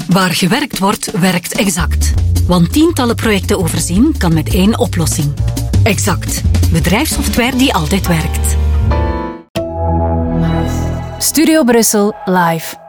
Waar gewerkt wordt, werkt Exact. Want tientallen projecten overzien kan met één oplossing. Exact. Bedrijfssoftware die altijd werkt. Studio Brussel live.